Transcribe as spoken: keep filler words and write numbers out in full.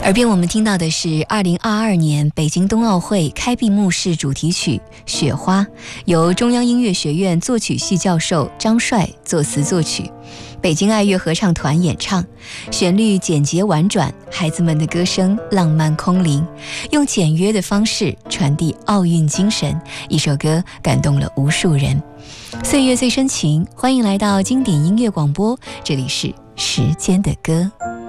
耳边我们听到的是二零二二年北京冬奥会开闭幕式主题曲《雪花》，由中央音乐学院作曲系教授张帅作词作曲，北京爱乐合唱团演唱，旋律简洁婉转，孩子们的歌声浪漫空灵，用简约的方式传递奥运精神，一首歌感动了无数人。岁月最深情，欢迎来到经典音乐广播，这里是时间的歌。